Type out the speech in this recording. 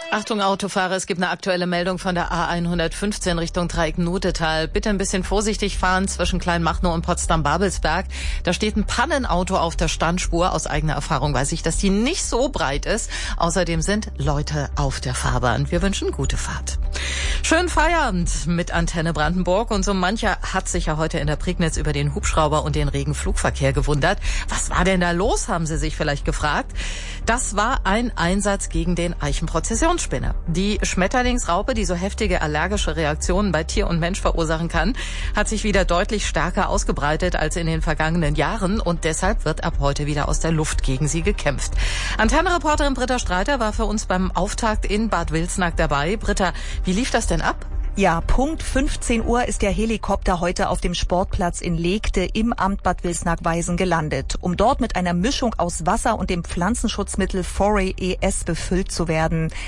Achtung Autofahrer, es gibt eine aktuelle Meldung von der A115 Richtung Dreieck-Nutetal. Bitte ein bisschen vorsichtig fahren zwischen Kleinmachnow und Potsdam-Babelsberg. Da steht ein Pannenauto auf der Standspur. Aus eigener Erfahrung weiß ich, dass die nicht so breit ist. Außerdem sind Leute auf der Fahrbahn. Wir wünschen gute Fahrt. Schönen Feierabend mit Antenne Brandenburg. Und so mancher hat sich ja heute in der Prignitz über den Hubschrauber und den regen Flugverkehr gewundert. Was war denn da los, haben Sie sich vielleicht gefragt. Das war ein Einsatz gegen den Eichenprozessionsspinne. Die Schmetterlingsraupe, die so heftige allergische Reaktionen bei Tier und Mensch verursachen kann, hat sich wieder deutlich stärker ausgebreitet als in den vergangenen Jahren. Und deshalb wird ab heute wieder aus der Luft gegen sie gekämpft. Antenne-Reporterin Britta Streiter war für uns beim Auftakt in Bad Wilsnack dabei. Britta, wie lief das denn ab? Ja, Punkt 15 Uhr ist der Helikopter heute auf dem Sportplatz in Legte im Amt Bad Wilsnack-Weisen gelandet, um dort mit einer Mischung aus Wasser und dem Pflanzenschutzmittel Foray ES befüllt zu werden.